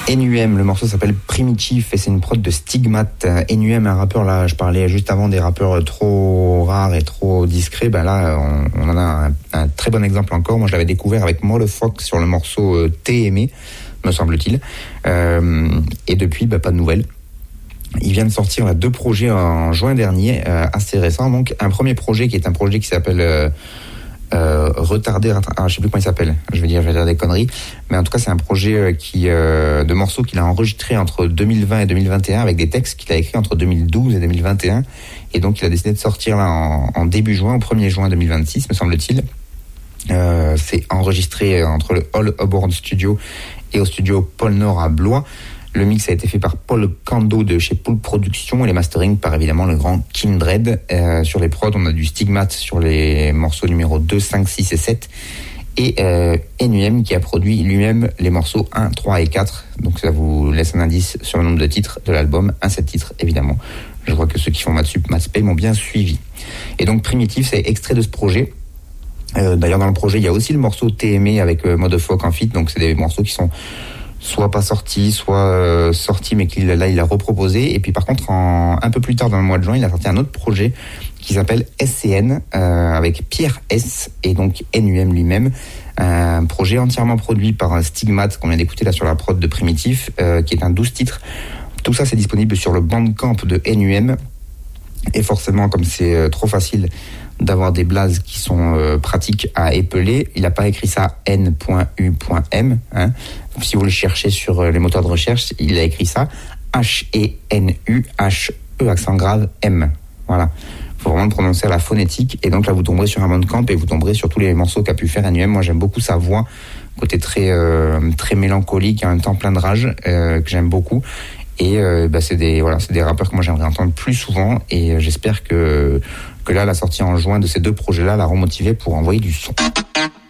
NUM, le morceau s'appelle Primitif et c'est une prod de Stigmate. NUM, un rappeur, là, je parlais juste avant des rappeurs trop rares et trop discrets. Ben là, on en a un très bon exemple encore. Moi, je l'avais découvert avec Motherfuck sur le morceau T'es aimé, me semble-t-il. Et depuis, pas de nouvelles. Il vient de sortir 2 projets en juin dernier, assez récents. Donc, un premier projet qui est un projet qui s'appelle Retardé, je sais plus comment il s'appelle. Je vais dire des conneries, mais en tout cas, c'est un projet de morceaux qu'il a enregistré entre 2020 et 2021 avec des textes qu'il a écrits entre 2012 et 2021. Et donc, il a décidé de sortir là en début juin, au 1er juin 2026, me semble-t-il. C'est enregistré entre le All Aboard Studio et au studio Pôle Nord à Blois. Le mix a été fait par Paul Kando de chez Pool Productions et les mastering par évidemment le grand Kindred. Sur les prods, on a du Stigmate sur les morceaux numéro 2, 5, 6 et 7. Et NUM qui a produit lui-même les morceaux 1, 3 et 4. Donc ça vous laisse un indice sur le nombre de titres de l'album. 7 titres évidemment. Je crois que ceux qui font Matsup, Matspay m'ont bien suivi. Et donc Primitif, c'est extrait de ce projet. D'ailleurs dans le projet, il y a aussi le morceau T'es aimé avec Motherfuck en feat. Donc c'est des morceaux qui sont soit pas sorti, soit sorti, mais il a reproposé. Et puis par contre, un peu plus tard dans le mois de juin, il a sorti un autre projet qui s'appelle SCN, avec Pierre S et donc NUM lui-même. Un projet entièrement produit par Stigmate, qu'on vient d'écouter là sur la prod de Primitif, qui est un 12 titres. Tout ça, c'est disponible sur le Bandcamp de NUM. Et forcément, comme c'est trop facile d'avoir des blazes qui sont pratiques à épeler, il n'a pas écrit ça n.u.m. Si vous le cherchez sur les moteurs de recherche, il a écrit ça H-E-N-U-H-E accent grave M. Voilà. Il faut vraiment le prononcer à la phonétique. Et donc là, vous tomberez sur un Bandcamp et vous tomberez sur tous les morceaux qu'a pu faire NUM. Moi, j'aime beaucoup sa voix, côté très mélancolique et en même temps plein de rage, que j'aime beaucoup. Et c'est des rappeurs que moi j'aimerais entendre plus souvent. Et j'espère que là, la sortie en juin de ces 2 projets-là l'a remotivé pour envoyer du son.